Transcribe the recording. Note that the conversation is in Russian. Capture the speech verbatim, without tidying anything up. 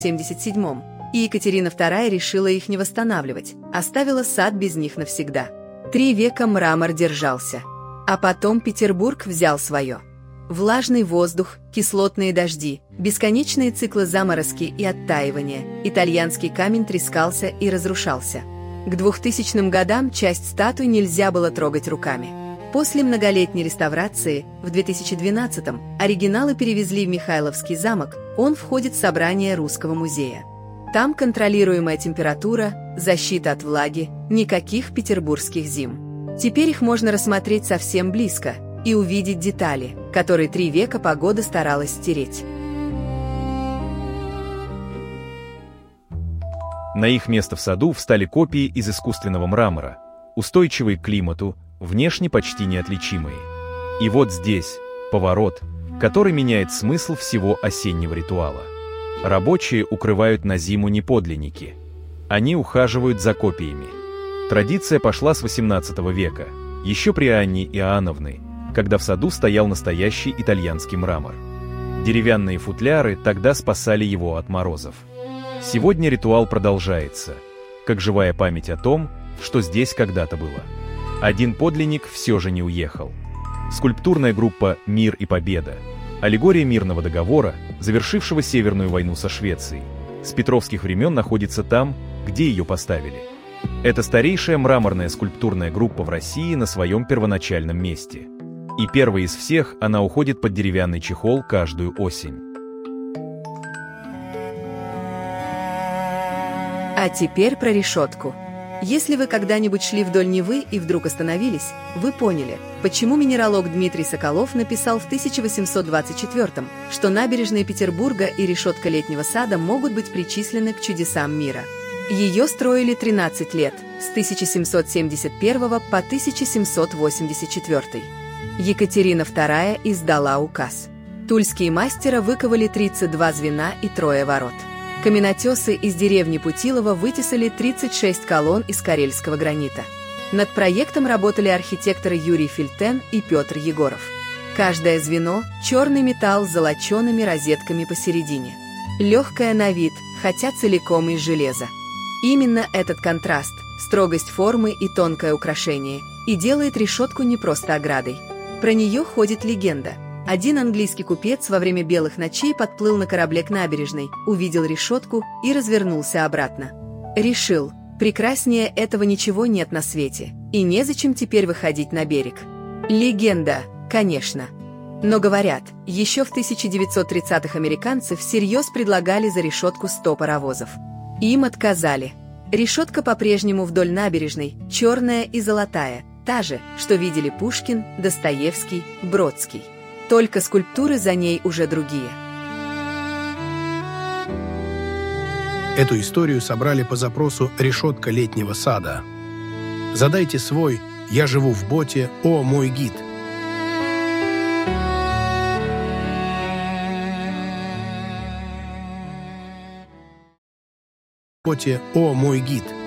семьдесят седьмом, и Екатерина вторая решила их не восстанавливать, оставила сад без них навсегда. Три века мрамор держался. А потом Петербург взял свое. Влажный воздух, кислотные дожди, бесконечные циклы заморозки и оттаивания, итальянский камень трескался и разрушался. К двухтысячным годам часть статуй нельзя было трогать руками. После многолетней реставрации в две тысячи двенадцатом оригиналы перевезли в Михайловский замок, он входит в собрание Русского музея. Там контролируемая температура, защита от влаги, никаких петербургских зим. Теперь их можно рассмотреть совсем близко и увидеть детали, которые три века погода старалась стереть. На их место в саду встали копии из искусственного мрамора, устойчивые к климату, внешне почти неотличимые. И вот здесь поворот, который меняет смысл всего осеннего ритуала. Рабочие укрывают на зиму не подлинники. Они ухаживают за копиями. Традиция пошла с восемнадцатого века, еще при Анне Иоанновне, когда в саду стоял настоящий итальянский мрамор. Деревянные футляры тогда спасали его от морозов. Сегодня ритуал продолжается, как живая память о том, что здесь когда-то было. Один подлинник все же не уехал. Скульптурная группа «Мир и Победа», аллегория мирного договора, завершившего Северную войну со Швецией, с петровских времен находится там, где ее поставили. Это старейшая мраморная скульптурная группа в России на своем первоначальном месте. И первой из всех она уходит под деревянный чехол каждую осень. А теперь про решетку. Если вы когда-нибудь шли вдоль Невы и вдруг остановились, вы поняли, почему минералог Дмитрий Соколов написал в тысяча восемьсот двадцать четвёртом, что набережные Петербурга и решетка Летнего сада могут быть причислены к чудесам мира. Ее строили тринадцать лет, с тысяча семьсот семьдесят первого по тысяча семьсот восемьдесят четвёртый. Екатерина вторая издала указ. Тульские мастера выковали тридцать два звена и трое ворот. Каменотесы из деревни Путилово вытесали тридцать шесть колонн из карельского гранита. Над проектом работали архитекторы Юрий Фельтен и Петр Егоров. Каждое звено – черный металл с золочеными розетками посередине. Легкое на вид, хотя целиком из железа. Именно этот контраст, строгость формы и тонкое украшение и делает решетку не просто оградой. Про нее ходит легенда. Один английский купец во время белых ночей подплыл на корабле к набережной, увидел решетку и развернулся обратно. Решил, прекраснее этого ничего нет на свете, и незачем теперь выходить на берег. Легенда, конечно. Но говорят, еще в тысяча девятьсот тридцатых американцы всерьез предлагали за решетку сто паровозов. Им отказали. Решетка по-прежнему вдоль набережной, черная и золотая, та же, что видели Пушкин, Достоевский, Бродский. Только скульптуры за ней уже другие. Эту историю собрали по запросу «Решетка Летнего сада». Задайте свой «Я живу в боте, о, мой гид». «Боте, о, мой гид».